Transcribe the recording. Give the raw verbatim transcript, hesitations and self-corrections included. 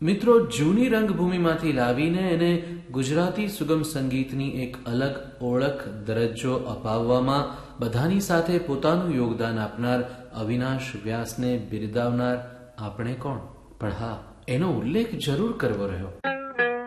મિત્રો, જૂની રંગભૂમિમાંથી લાવીને એને ગુજરાતી સુગમ સંગીતની એક અલગ ઓળખ દરજ્જો અપાવવામાં બધાની સાથે પોતાનું યોગદાન આપનાર અવિનાશ વ્યાસને બિરદાવનાર આપણે કોણ? પણ હા, એનો ઉલ્લેખ જરૂર કરવો રહ્યો.